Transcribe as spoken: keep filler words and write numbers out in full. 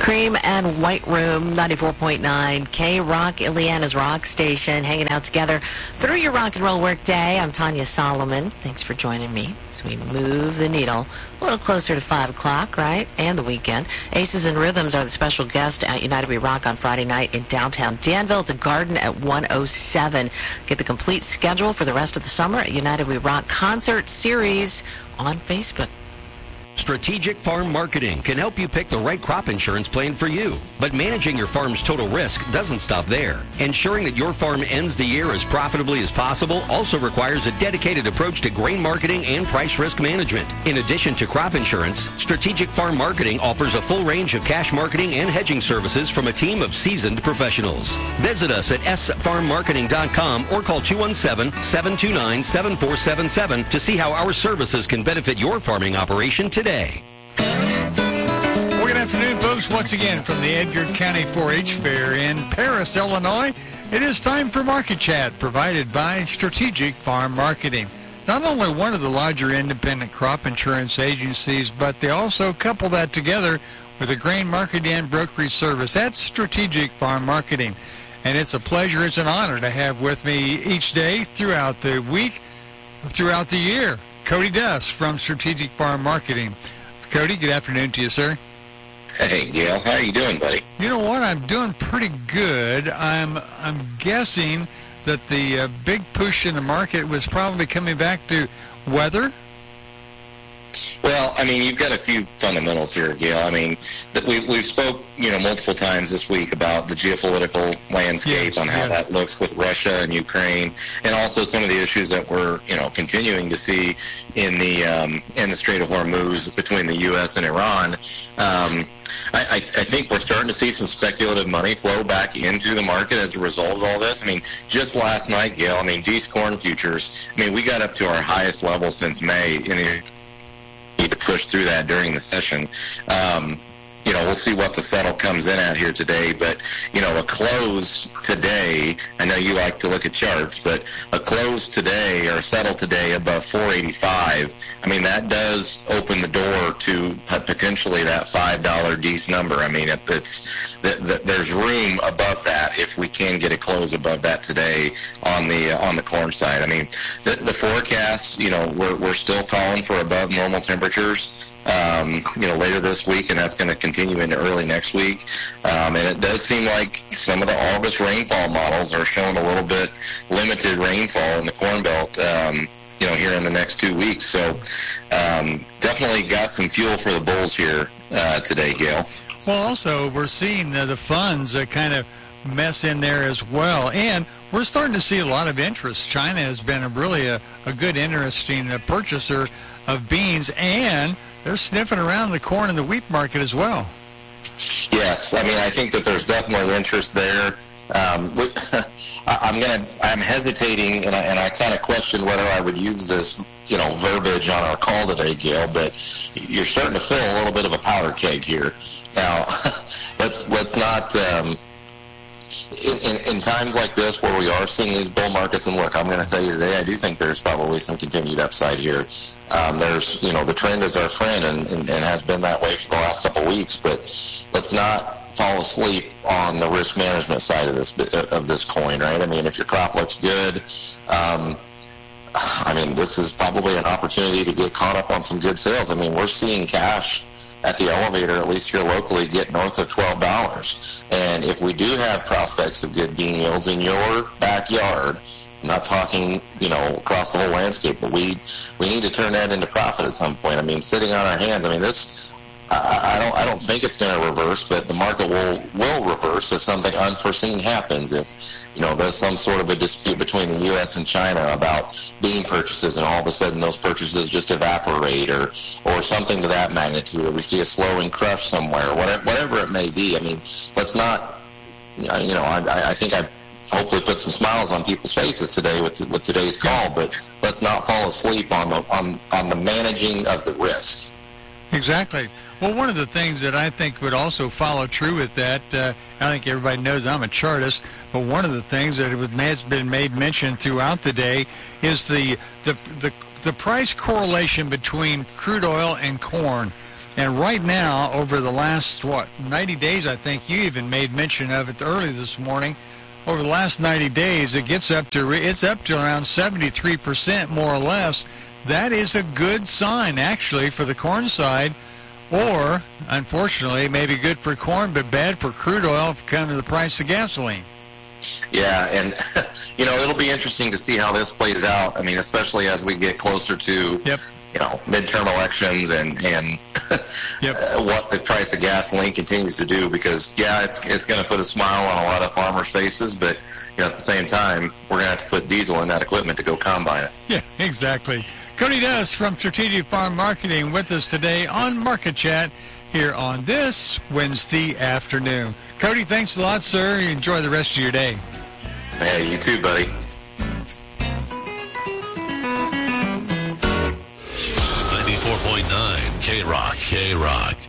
Cream and White Room, ninety-four point nine K-Rock, Ileana's Rock Station, hanging out together through your rock and roll work day. I'm Tanya Solomon. Thanks for joining me as we move the needle a little closer to five o'clock, right? And the weekend. Aces and Rhythms are the special guest at United We Rock on Friday night in downtown Danville at the Garden at one oh seven. Get the complete schedule for the rest of the summer at United We Rock Concert Series on Facebook. Strategic Farm Marketing can help you pick the right crop insurance plan for you. But managing your farm's total risk doesn't stop there. Ensuring that your farm ends the year as profitably as possible also requires a dedicated approach to grain marketing and price risk management. In addition to crop insurance, Strategic Farm Marketing offers a full range of cash marketing and hedging services from a team of seasoned professionals. Visit us at s farm marketing dot com or call two one seven, seven two nine, seven four seven seven to see how our services can benefit your farming operation today. Today. Well, good afternoon, folks. Once again, from the Edgar County four H Fair in Paris, Illinois, it is time for Market Chat, provided by Strategic Farm Marketing. Not only one of the larger independent crop insurance agencies, but they also couple that together with a grain marketing and brokerage service. That's Strategic Farm Marketing. And it's a pleasure, it's an honor to have with me each day throughout the week, throughout the year, Cody Duss from Strategic Farm Marketing. Cody, good afternoon to you, sir. Hey, Gail. How are you doing, buddy? You know what? I'm doing pretty good. I'm I'm guessing that the uh, big push in the market was probably coming back to weather. Well, I mean, you've got a few fundamentals here, Gail. I mean, that we, we've spoke, you know, multiple times this week about the geopolitical landscape, yes, on how yes. that looks with Russia and Ukraine, and also some of the issues that we're, you know, continuing to see in the um, in the Strait of Hormuz between the U S and Iran. Um, I, I, I think we're starting to see some speculative money flow back into the market as a result of all this. I mean, just last night, Gail, I mean, D's corn futures, I mean, we got up to our highest level since May in the need to push through that during the session. Um, you know, we'll see what the settle comes in at here today, but, you know, a close today, I know you like to look at charts, but a close today or a settle today above four eighty-five, I mean, that does open the door to potentially that five dollar D's number. I mean, if it's, the, the, there's room above that if we can get a close above that today on the uh, on the corn side. I mean, the, the forecast, you know, we're, we're still calling for above normal temperatures. Um, you know, later this week, and that's going to continue into early next week. Um, and it does seem like some of the August rainfall models are showing a little bit limited rainfall in the Corn Belt, um, you know, here in the next two weeks. So um, definitely got some fuel for the bulls here uh, today, Gail. Well, also, we're seeing uh, the funds uh, kind of mess in there as well. And we're starting to see a lot of interest. China has been a really a, a good, interesting uh, purchaser of beans, and they're sniffing around the corn and the wheat market as well. Yes, I mean, I think that there's definitely interest there. Um, I'm gonna, I'm hesitating, and I, and I kind of question whether I would use this, you know, verbiage on our call today, Gail. But you're starting to fill a little bit of a powder keg here. Now, let's let's not. Um, In, in, in times like this where we are seeing these bull markets, and look, I'm going to tell you today, I do think there's probably some continued upside here. Um, there's, you know, the trend is our friend, and, and, and has been that way for the last couple of weeks, but let's not fall asleep on the risk management side of this of this coin, right? I mean, if your crop looks good, um, I mean, this is probably an opportunity to get caught up on some good sales. I mean, we're seeing cash at the elevator, at least here locally, get north of twelve dollars. And if we do have prospects of good bean yields in your backyard, I'm not talking, you know, across the whole landscape, but we we need to turn that into profit at some point. I mean, sitting on our hands, I mean, this, I, I don't I don't think it's going to reverse, but the market will, will reverse if something unforeseen happens. If, you know, there's some sort of a dispute between the U S and China about bean purchases, and all of a sudden those purchases just evaporate, or or something to that magnitude, or we see a slowing crush somewhere, whatever, whatever it may be. I mean, let's not, you know, I, I think I've hopefully put some smiles on people's faces today with with today's call, but let's not fall asleep on the on, on the managing of the risk. Exactly. Well, one of the things that I think would also follow true with that, uh, I think everybody knows I'm a chartist, but one of the things that has been made mention throughout the day is the the the, the price correlation between crude oil and corn. And right now, over the last, what, ninety days, I think you even made mention of it early this morning, over the last ninety days, it gets up to, it's up to around seventy-three percent more or less. That is a good sign, actually, for the corn side, or, unfortunately, maybe good for corn, but bad for crude oil if it comes to the price of gasoline. Yeah, and, you know, it'll be interesting to see how this plays out. I mean, especially as we get closer to, yep. you know, midterm elections and, and yep. uh, what the price of gasoline continues to do, because, yeah, it's it's going to put a smile on a lot of farmers' faces, but, you know, at the same time, we're going to have to put diesel in that equipment to go combine it. Yeah, exactly. Cody Duss from Strategic Farm Marketing with us today on Market Chat here on this Wednesday afternoon. Cody, thanks a lot, sir. Enjoy the rest of your day. Hey, you too, buddy. ninety-four point nine K-Rock, K-Rock.